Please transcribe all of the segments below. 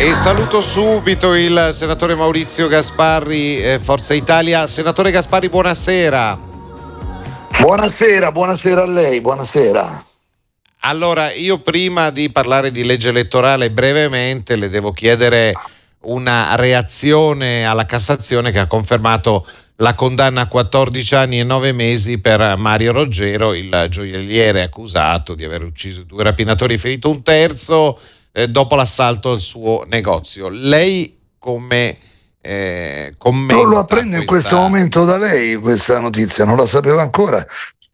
E saluto subito il senatore Maurizio Gasparri, Forza Italia. Senatore Gasparri, buonasera. Buonasera a lei, buonasera. Allora, io prima di parlare di legge elettorale brevemente le devo chiedere una reazione alla Cassazione che ha confermato la condanna a 14 anni e 9 mesi per Mario Roggero, il gioielliere accusato di aver ucciso 2 rapinatori e ferito un terzo dopo l'assalto al suo negozio. Lei come commenta? Non lo apprendo in questo momento da lei questa notizia, non la sapevo ancora.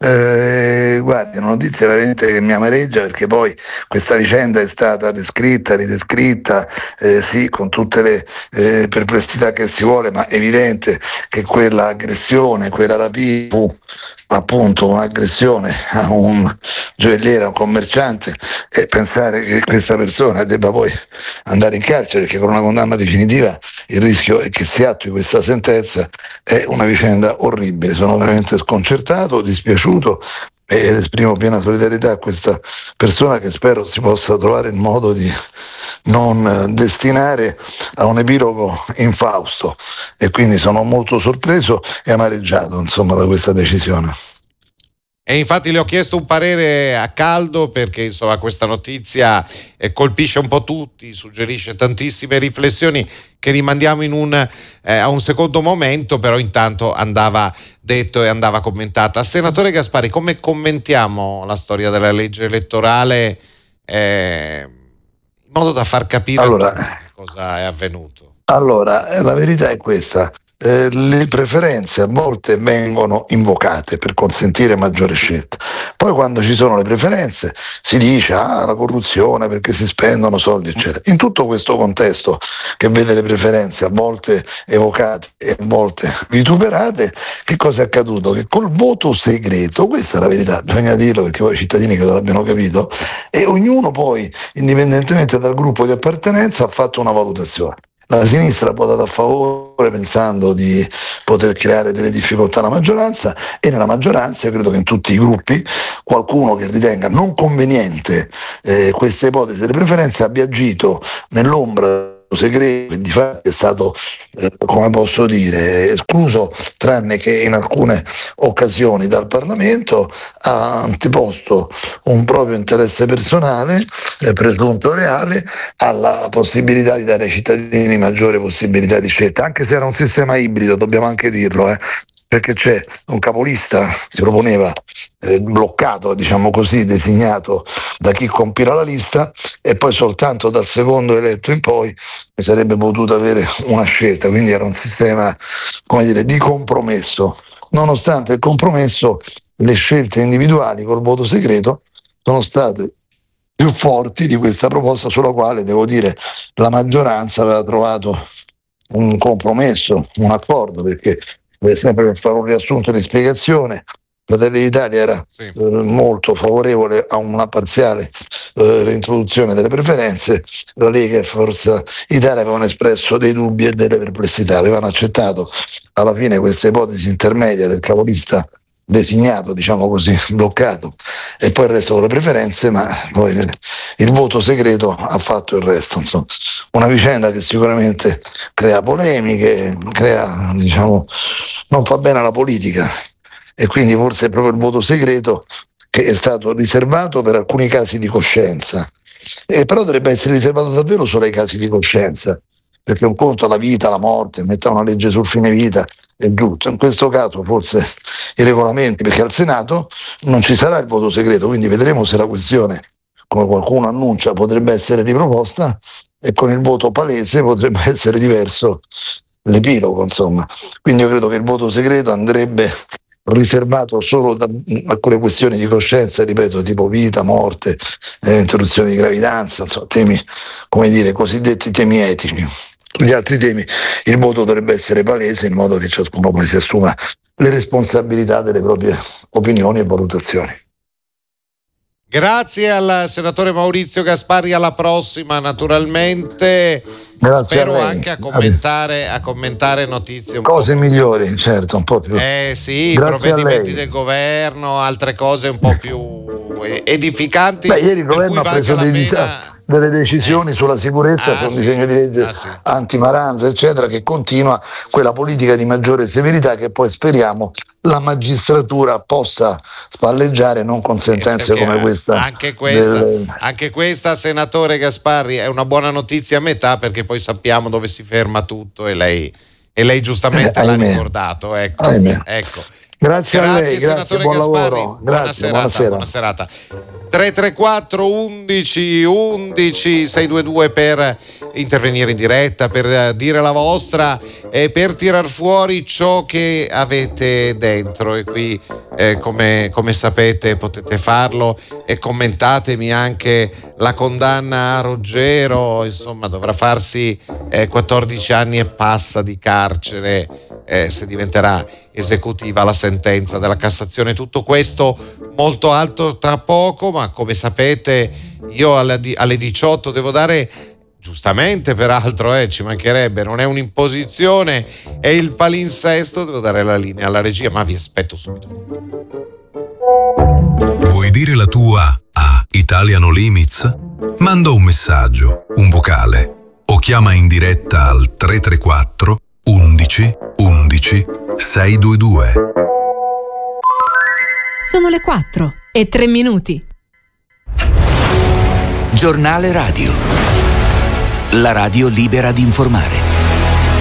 Guardi, una notizia veramente che mi amareggia, perché poi questa vicenda è stata descritta, ridescritta, sì, con tutte le perplessità che si vuole, ma è evidente che quella aggressione, quella rapina fu appunto un'aggressione a un gioielliere, a un commerciante, e pensare che questa persona debba poi andare in carcere, perché con una condanna definitiva il rischio è che si attui questa sentenza, è una vicenda orribile. Sono veramente sconcertato, dispiaciuto ed esprimo piena solidarietà a questa persona, che spero si possa trovare il modo di non destinare a un epilogo infausto, e quindi sono molto sorpreso e amareggiato, insomma, da questa decisione. E infatti le ho chiesto un parere a caldo, perché insomma questa notizia colpisce un po' tutti, suggerisce tantissime riflessioni che rimandiamo a un secondo momento, però intanto andava detto e andava commentata. Senatore Gasparri, come commentiamo la storia della legge elettorale in modo da far capire cosa è avvenuto? Allora, la verità è questa. Le preferenze a volte vengono invocate per consentire maggiore scelta. Poi quando ci sono le preferenze si dice la corruzione perché si spendono soldi, eccetera. In tutto questo contesto che vede le preferenze a volte evocate e a volte vituperate, che cosa è accaduto? Che col voto segreto, questa è la verità, bisogna dirlo perché poi i cittadini credo l'abbiano capito, e ognuno poi, indipendentemente dal gruppo di appartenenza, ha fatto una valutazione. La sinistra ha votato a favore pensando di poter creare delle difficoltà alla maggioranza, e nella maggioranza io credo che in tutti i gruppi qualcuno che ritenga non conveniente questa ipotesi delle preferenze abbia agito nell'ombra segreto, che di fatto è stato come posso dire escluso, tranne che in alcune occasioni dal Parlamento, ha anteposto un proprio interesse personale presunto reale alla possibilità di dare ai cittadini maggiore possibilità di scelta, anche se era un sistema ibrido, dobbiamo anche dirlo, perché c'è un capolista, si proponeva bloccato, diciamo così, designato da chi compila la lista, e poi soltanto dal secondo eletto in poi si sarebbe potuto avere una scelta, quindi era un sistema, come dire, di compromesso. Nonostante il compromesso, le scelte individuali col voto segreto sono state più forti di questa proposta, sulla quale devo dire la maggioranza aveva trovato un compromesso, un accordo, perché sempre per fare un riassunto di spiegazione, Fratelli d'Italia era molto favorevole a una parziale reintroduzione delle preferenze, la Lega e Forza Italia avevano espresso dei dubbi e delle perplessità, avevano accettato alla fine questa ipotesi intermedia del capolista designato, diciamo così, bloccato, e poi il resto con le preferenze, ma poi il voto segreto ha fatto il resto. Insomma, una vicenda che sicuramente crea polemiche, diciamo, non fa bene alla politica, e quindi forse è proprio il voto segreto che è stato riservato per alcuni casi di coscienza, e però dovrebbe essere riservato davvero solo ai casi di coscienza, perché un conto è la vita, la morte, mettere una legge sul fine vita è giusto. In questo caso forse i regolamenti, perché al Senato non ci sarà il voto segreto, quindi vedremo se la questione, come qualcuno annuncia, potrebbe essere riproposta, e con il voto palese potrebbe essere diverso l'epilogo, insomma. Quindi io credo che il voto segreto andrebbe riservato solo a quelle questioni di coscienza, ripeto, tipo vita, morte, interruzione di gravidanza, insomma, temi, come dire, cosiddetti temi etici. Sugli altri temi il voto dovrebbe essere palese, in modo che ciascuno poi si assuma le responsabilità delle proprie opinioni e valutazioni. Grazie al senatore Maurizio Gasparri, alla prossima naturalmente. Grazie spero a lei. anche a commentare notizie cose migliori, certo, un po' più. Sì, Grazie provvedimenti del governo, altre cose un po' più edificanti. Ieri il governo ha preso delle decisioni sulla sicurezza con un disegno di legge antimaranza, eccetera, che continua quella politica di maggiore severità che poi speriamo la magistratura possa spalleggiare, non con sentenze come questa. Anche questa, senatore Gasparri, è una buona notizia a metà, perché poi sappiamo dove si ferma tutto e lei giustamente l'ha ricordato. Ecco. Grazie a lei, senatore buon Gasparri. lavoro. Grazie, buona serata. 334 11 11 622 per intervenire in diretta, per dire la vostra e per tirar fuori ciò che avete dentro, e qui come sapete potete farlo, e commentatemi anche la condanna a Roggero, insomma dovrà farsi 14 anni e passa di carcere se diventerà esecutiva la sentenza della Cassazione. Tutto questo molto alto tra poco, ma come sapete io alle 18 devo dare, giustamente peraltro, ci mancherebbe, non è un'imposizione, è il palinsesto, devo dare la linea alla regia, ma vi aspetto subito. Vuoi dire la tua a Italiano Limits? Manda un messaggio, un vocale, o chiama in diretta al 334 11 11 622. Sono le 4:03. Giornale radio. La radio libera di informare.